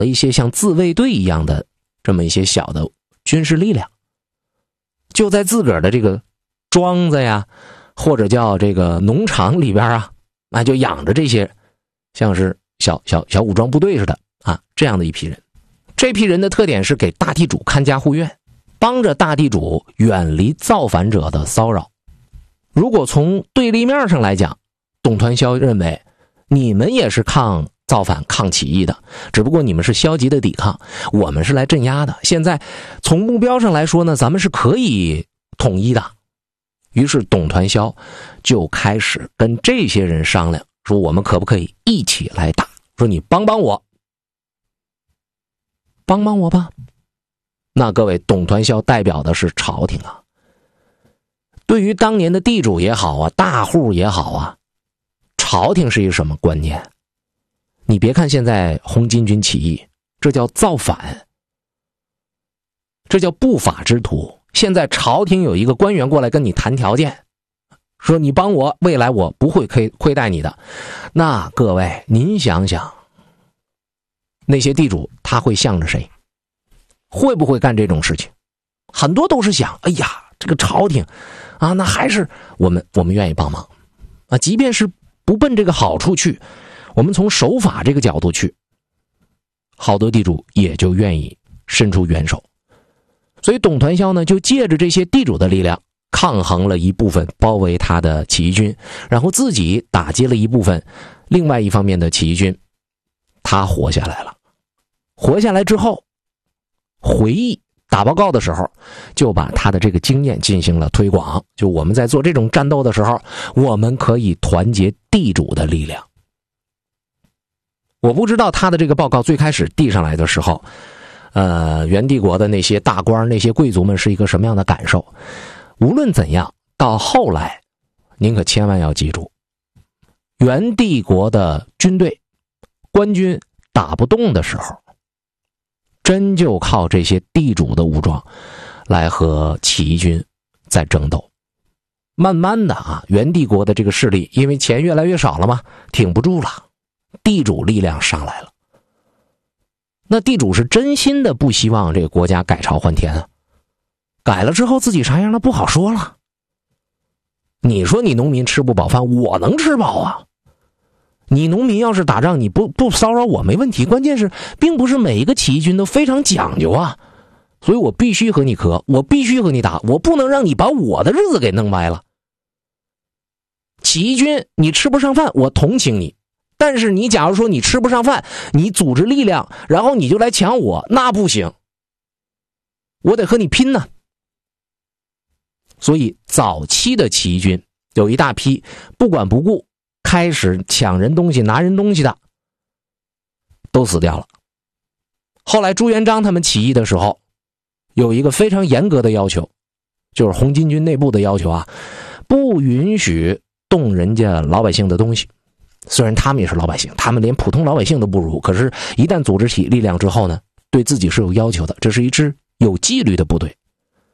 了一些像自卫队一样的这么一些小的军事力量，就在自个儿的这个庄子呀，或者叫这个农场里边啊，就养着这些像是小武装部队似的这样的一批人。这批人的特点是给大地主看家护院，帮着大地主远离造反者的骚扰。如果从对立面上来讲，董团萧认为你们也是抗造反抗起义的，只不过你们是消极的抵抗，我们是来镇压的。现在从目标上来说呢，咱们是可以统一的。于是董团萧就开始跟这些人商量，说我们可不可以一起来打，说你帮帮我，帮帮我吧。那各位，董团萧代表的是朝廷啊。对于当年的地主也好大户也好朝廷是一个什么观念？你别看现在红巾军起义，这叫造反，这叫不法之徒。现在朝廷有一个官员过来跟你谈条件，说你帮我，未来我不会亏待你的。那各位您想想，那些地主他会向着谁？会不会干这种事情？很多都是想，哎呀，这个朝廷那还是我们愿意帮忙即便是不奔这个好处去，我们从守法这个角度去，好多地主也就愿意伸出援手。所以董团萧呢，就借着这些地主的力量抗衡了一部分包围他的起义军，然后自己打击了一部分另外一方面的起义军，他活下来了。活下来之后回忆打报告的时候，就把他的这个经验进行了推广，就我们在做这种战斗的时候，我们可以团结地主的力量。我不知道他的这个报告最开始递上来的时候元帝国的那些大官那些贵族们是一个什么样的感受。无论怎样，到后来您可千万要记住，元帝国的军队官军打不动的时候，真就靠这些地主的武装来和起义军在争斗。慢慢的元帝国的这个势力因为钱越来越少了嘛，挺不住了，地主力量上来了。那地主是真心的不希望这个国家改朝换天改了之后自己啥样了不好说了。你说你农民吃不饱饭，我能吃饱你农民要是打仗你不骚扰我没问题，关键是并不是每一个起义军都非常讲究所以我必须和你磕，我必须和你打，我不能让你把我的日子给弄歪了。起义军你吃不上饭我同情你，但是你假如说你吃不上饭，你组织力量然后你就来抢我，那不行，我得和你拼呢。所以早期的起义军有一大批不管不顾开始抢人东西拿人东西的都死掉了。后来朱元璋他们起义的时候有一个非常严格的要求，就是红巾军内部的要求不允许动人家老百姓的东西。虽然他们也是老百姓，他们连普通老百姓都不如，可是一旦组织起力量之后呢，对自己是有要求的，这是一支有纪律的部队。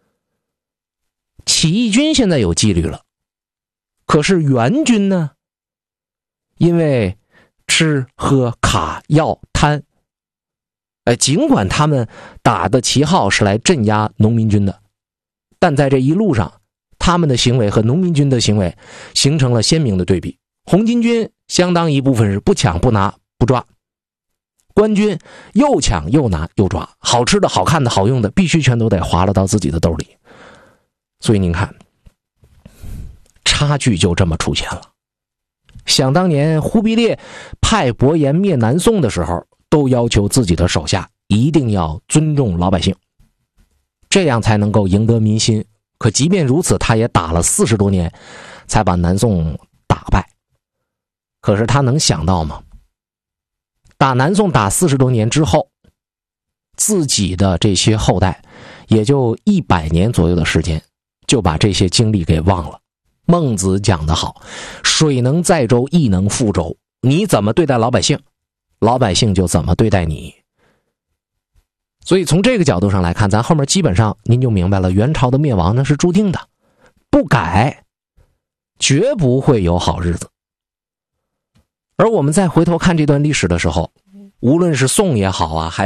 起义军现在有纪律了，可是元军呢，因为吃喝卡要贪，尽管他们打的旗号是来镇压农民军的，但在这一路上他们的行为和农民军的行为形成了鲜明的对比。红巾军相当一部分是不抢不拿不抓，官军又抢又拿又抓，好吃的好看的好用的必须全都得划了到自己的兜里。所以您看差距就这么出现了。想当年忽必烈派伯颜灭南宋的时候，都要求自己的手下一定要尊重老百姓，这样才能够赢得民心。可即便如此，他也打了40多年才把南宋打败。可是他能想到吗？打南宋打40多年之后，自己的这些后代也就100年左右的时间就把这些经历给忘了。孟子讲得好，水能载舟亦能覆舟，你怎么对待老百姓，老百姓就怎么对待你。所以从这个角度上来看，咱后面基本上您就明白了，元朝的灭亡呢是注定的，不改绝不会有好日子。而我们再回头看这段历史的时候， 无论是宋也好啊，还